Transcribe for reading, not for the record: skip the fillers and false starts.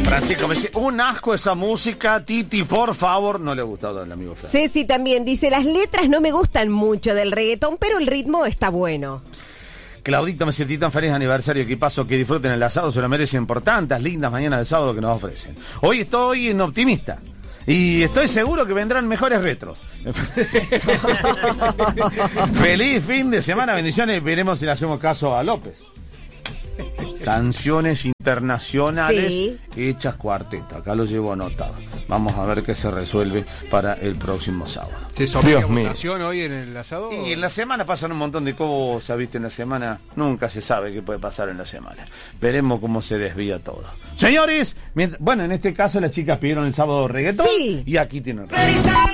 Francisco me dice, un asco esa música, Titi, por favor. No le ha gustado al amigo Fran. Ceci también dice, las letras no me gustan mucho del reggaetón, pero el ritmo está bueno. Claudito me dice, Titán, feliz aniversario, equipazo, que disfruten el asado, se lo merecen por tantas lindas mañanas de sábado que nos ofrecen. Hoy estoy en optimista. Y estoy seguro que vendrán mejores retros. Feliz fin de semana, bendiciones. Veremos si le hacemos caso a López. Canciones internacionales hechas cuarteto. Acá lo llevo anotado. Vamos a ver qué se resuelve para el próximo sábado. ¿Se somete a votación hoy en el asado? Y en la semana pasan un montón de cosas, ¿viste? En la semana nunca se sabe qué puede pasar en la semana. Veremos cómo se desvía todo. Señores, bueno, en este caso las chicas pidieron el sábado reggaetón. Sí. Y aquí tienen reggaetón.